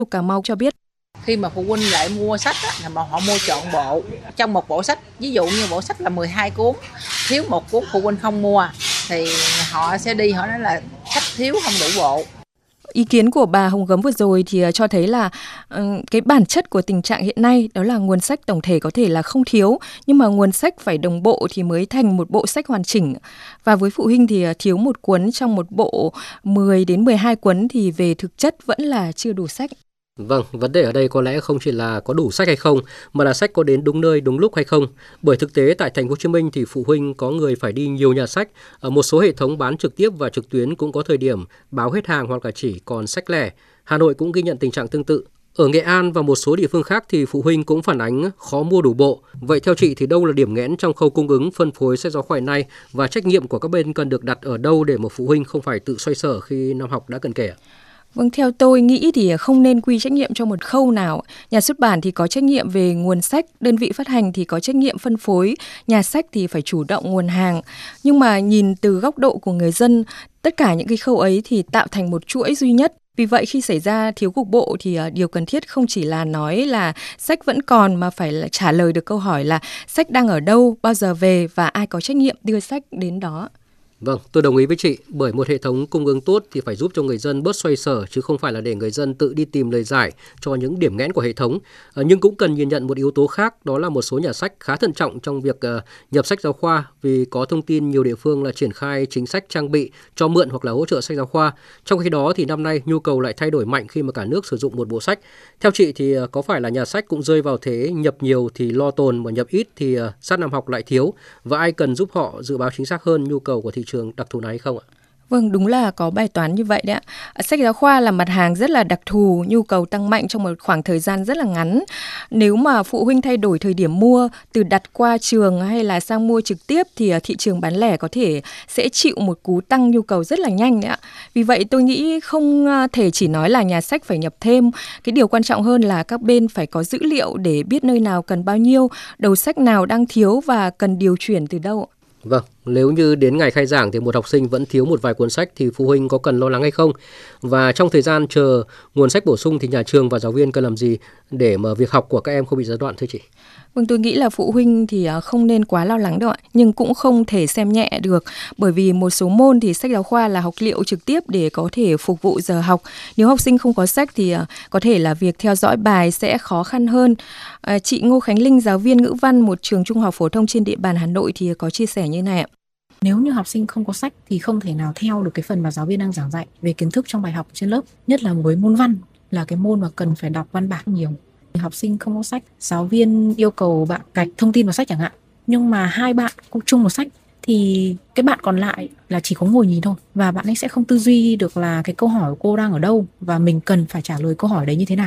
Cà Mau cho biết. Khi mà phụ huynh lại mua sách là mà họ mua trọn bộ trong một bộ sách, ví dụ như bộ sách là 12 cuốn, thiếu một cuốn phụ huynh không mua thì họ sẽ đi họ nói là sách thiếu không đủ bộ. Ý kiến của bà Hồng Gấm vừa rồi thì cho thấy là cái bản chất của tình trạng hiện nay đó là nguồn sách tổng thể có thể là không thiếu, nhưng mà nguồn sách phải đồng bộ thì mới thành một bộ sách hoàn chỉnh. Và với phụ huynh thì thiếu một cuốn trong một bộ 10 đến 12 cuốn thì về thực chất vẫn là chưa đủ sách. Vâng, vấn đề ở đây có lẽ không chỉ là có đủ sách hay không, mà là sách có đến đúng nơi, đúng lúc hay không. Bởi thực tế tại Thành phố Hồ Chí Minh thì phụ huynh có người phải đi nhiều nhà sách. Ở một số hệ thống bán trực tiếp và trực tuyến cũng có thời điểm báo hết hàng hoặc là chỉ còn sách lẻ. Hà Nội cũng ghi nhận tình trạng tương tự. Ở Nghệ An và một số địa phương khác thì phụ huynh cũng phản ánh khó mua đủ bộ. Vậy theo chị thì đâu là điểm nghẽn trong khâu cung ứng phân phối sách giáo khoa hiện nay, và trách nhiệm của các bên cần được đặt ở đâu để mà phụ huynh không phải tự xoay sở khi năm học đã cận kề? Vâng, theo tôi nghĩ thì không nên quy trách nhiệm cho một khâu nào. Nhà xuất bản thì có trách nhiệm về nguồn sách, đơn vị phát hành thì có trách nhiệm phân phối, nhà sách thì phải chủ động nguồn hàng. Nhưng mà nhìn từ góc độ của người dân, tất cả những cái khâu ấy thì tạo thành một chuỗi duy nhất. Vì vậy khi xảy ra thiếu cục bộ thì điều cần thiết không chỉ là nói là sách vẫn còn, mà phải là trả lời được câu hỏi là sách đang ở đâu, bao giờ về và ai có trách nhiệm đưa sách đến đó. Vâng, tôi đồng ý với chị, bởi một hệ thống cung ứng tốt thì phải giúp cho người dân bớt xoay sở, chứ không phải là để người dân tự đi tìm lời giải cho những điểm nghẽn của hệ thống. Nhưng cũng cần nhìn nhận một yếu tố khác, đó là một số nhà sách khá thận trọng trong việc nhập sách giáo khoa, vì có thông tin nhiều địa phương là triển khai chính sách trang bị, cho mượn hoặc là hỗ trợ sách giáo khoa. Trong khi đó thì năm nay nhu cầu lại thay đổi mạnh khi mà cả nước sử dụng một bộ sách. Theo chị thì có phải là nhà sách cũng rơi vào thế nhập nhiều thì lo tồn, mà nhập ít thì sát năm học lại thiếu, và ai cần giúp họ dự báo chính xác hơn nhu cầu của thị trường đặc thù này hay không ạ? Vâng, đúng là có bài toán như vậy đấy ạ. Sách giáo khoa là mặt hàng rất là đặc thù, nhu cầu tăng mạnh trong một khoảng thời gian rất là ngắn. Nếu mà phụ huynh thay đổi thời điểm mua, từ đặt qua trường hay là sang mua trực tiếp thì thị trường bán lẻ có thể sẽ chịu một cú tăng nhu cầu rất là nhanh đấy ạ. Vì vậy tôi nghĩ không thể chỉ nói là nhà sách phải nhập thêm. Cái điều quan trọng hơn là các bên phải có dữ liệu để biết nơi nào cần bao nhiêu, đầu sách nào đang thiếu và cần điều chuyển từ đâu. Vâng, nếu như đến ngày khai giảng thì một học sinh vẫn thiếu một vài cuốn sách thì phụ huynh có cần lo lắng hay không? Và trong thời gian chờ nguồn sách bổ sung thì nhà trường và giáo viên cần làm gì để mà việc học của các em không bị gián đoạn thưa chị? Vâng, tôi nghĩ là phụ huynh thì không nên quá lo lắng đâu ạ, nhưng cũng không thể xem nhẹ được, bởi vì một số môn thì sách giáo khoa là học liệu trực tiếp để có thể phục vụ giờ học. Nếu học sinh không có sách thì có thể là việc theo dõi bài sẽ khó khăn hơn. Chị Ngô Khánh Linh, giáo viên ngữ văn một trường trung học phổ thông trên địa bàn Hà Nội thì có chia sẻ như này ạ. Nếu như học sinh không có sách thì không thể nào theo được cái phần mà giáo viên đang giảng dạy về kiến thức trong bài học trên lớp, nhất là với môn văn là cái môn mà cần phải đọc văn bản nhiều. Học sinh không có sách, giáo viên yêu cầu bạn gạch thông tin vào sách chẳng hạn, nhưng mà hai bạn cũng chung một sách thì cái bạn còn lại là chỉ có ngồi nhìn thôi, và bạn ấy sẽ không tư duy được là cái câu hỏi của cô đang ở đâu và mình cần phải trả lời câu hỏi đấy như thế nào.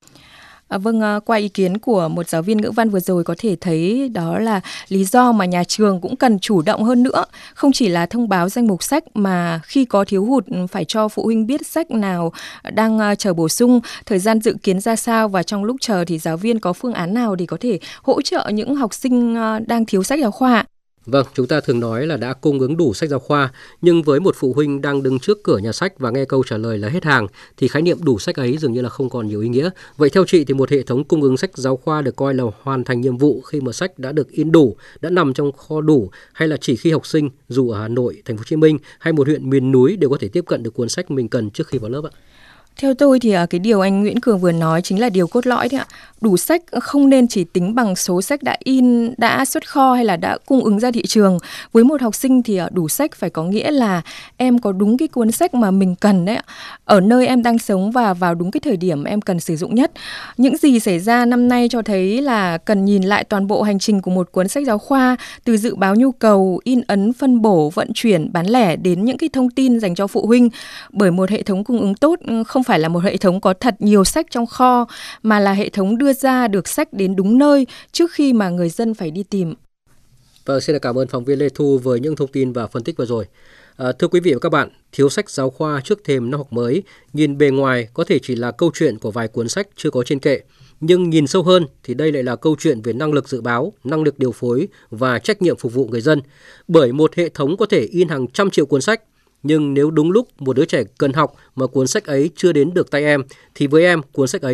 Vâng, qua ý kiến của một giáo viên ngữ văn vừa rồi có thể thấy đó là lý do mà nhà trường cũng cần chủ động hơn nữa. Không chỉ là thông báo danh mục sách mà khi có thiếu hụt phải cho phụ huynh biết sách nào đang chờ bổ sung, thời gian dự kiến ra sao, và trong lúc chờ thì giáo viên có phương án nào để có thể hỗ trợ những học sinh đang thiếu sách giáo khoa. Vâng, chúng ta thường nói là đã cung ứng đủ sách giáo khoa, nhưng với một phụ huynh đang đứng trước cửa nhà sách và nghe câu trả lời là hết hàng, thì khái niệm đủ sách ấy dường như là không còn nhiều ý nghĩa. Vậy theo chị thì một hệ thống cung ứng sách giáo khoa được coi là hoàn thành nhiệm vụ khi mà sách đã được in đủ, đã nằm trong kho đủ, hay là chỉ khi học sinh dù ở Hà Nội, Thành phố Hồ Chí Minh hay một huyện miền núi đều có thể tiếp cận được cuốn sách mình cần trước khi vào lớp ạ? Theo tôi thì cái điều anh Nguyễn Cường vừa nói chính là điều cốt lõi đấy ạ. Đủ sách không nên chỉ tính bằng số sách đã in, đã xuất kho hay là đã cung ứng ra thị trường. Với một học sinh thì đủ sách phải có nghĩa là em có đúng cái cuốn sách mà mình cần đấy ạ, ở nơi em đang sống và vào đúng cái thời điểm em cần sử dụng nhất. Những gì xảy ra năm nay cho thấy là cần nhìn lại toàn bộ hành trình của một cuốn sách giáo khoa, từ dự báo nhu cầu, in ấn, phân bổ, vận chuyển, bán lẻ đến những cái thông tin dành cho phụ huynh. Bởi một hệ thống cung ứng tốt không phải là một hệ thống có thật nhiều sách trong kho, mà là hệ thống đưa ra được sách đến đúng nơi trước khi mà người dân phải đi tìm. Vâng, xin cảm ơn phóng viên Lê Thu với những thông tin và phân tích vừa rồi. Thưa quý vị và các bạn, thiếu sách giáo khoa trước thềm năm học mới, nhìn bề ngoài có thể chỉ là câu chuyện của vài cuốn sách chưa có trên kệ. Nhưng nhìn sâu hơn thì đây lại là câu chuyện về năng lực dự báo, năng lực điều phối và trách nhiệm phục vụ người dân. Bởi một hệ thống có thể in hàng trăm triệu cuốn sách, nhưng nếu đúng lúc một đứa trẻ cần học mà cuốn sách ấy chưa đến được tay em, thì với em cuốn sách ấy